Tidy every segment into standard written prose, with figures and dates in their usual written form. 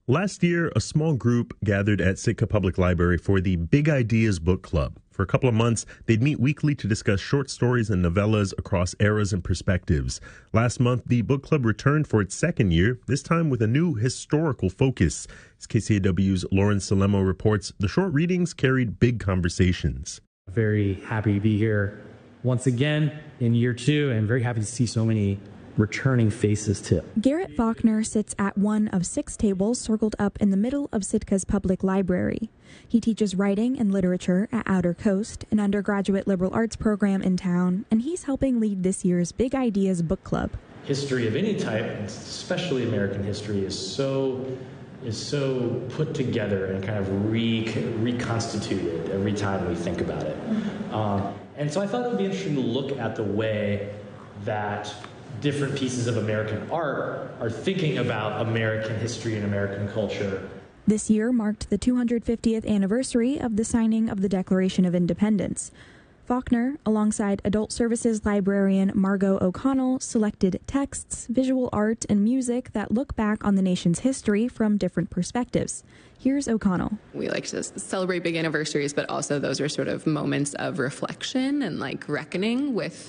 Last year, a small group gathered at Sitka Public Library for the Big Ideas Book Club. For a couple of months, they'd meet weekly to discuss short stories and novellas across eras and perspectives. Last month, the book club returned for its second year, this time with a new historical focus. As KCAW's Lauren Salemo reports, the short readings carried big conversations. Very happy to be here once again in year two, and very happy to see so many returning faces too. Garrett Faulkner sits at one of 6 tables circled up in the middle of Sitka's public library. He teaches writing and literature at Outer Coast, an undergraduate liberal arts program in town, and he's helping lead this year's Big Ideas Book Club. History of any type, especially American history, is so put together and kind of reconstituted every time we think about it. And so I thought it would be interesting to look at the way that different pieces of American art are thinking about American history and American culture. This year marked the 250th anniversary of the signing of the Declaration of Independence. Faulkner, alongside Adult Services librarian Margot O'Connell, selected texts, visual art, and music that look back on the nation's history from different perspectives. Here's O'Connell. We like to celebrate big anniversaries, but also those are sort of moments of reflection and reckoning with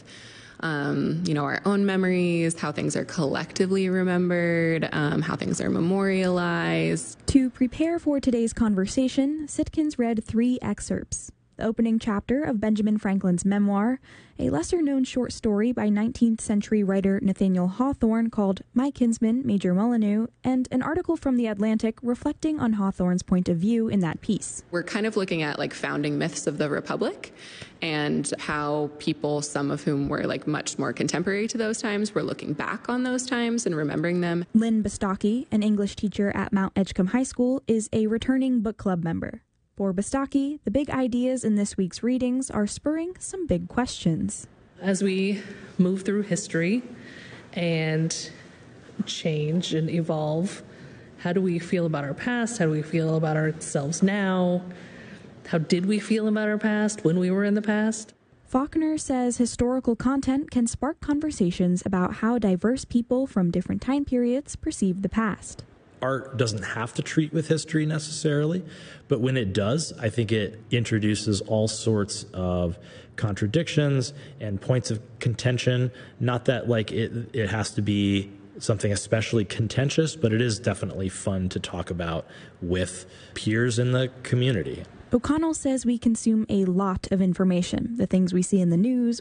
our own memories, how things are collectively remembered, how things are memorialized. To prepare for today's conversation, Sitkans read 3 excerpts. The opening chapter of Benjamin Franklin's memoir, a lesser-known short story by 19th century writer Nathaniel Hawthorne called My Kinsman, Major Molyneux, and an article from The Atlantic reflecting on Hawthorne's point of view in that piece. We're kind of looking at founding myths of the Republic and how people, some of whom were much more contemporary to those times, were looking back on those times and remembering them. Lynn Bastaki, an English teacher at Mount Edgecombe High School, is a returning book club member. For Bastaki, the big ideas in this week's readings are spurring some big questions. As we move through history and change and evolve, how do we feel about our past? How do we feel about ourselves now? How did we feel about our past when we were in the past? Faulkner says historical content can spark conversations about how diverse people from different time periods perceive the past. Art doesn't have to treat with history necessarily, but when it does, I think it introduces all sorts of contradictions and points of contention. Not that it has to be something especially contentious, but it is definitely fun to talk about with peers in the community. O'Connell says we consume a lot of information, the things we see in the news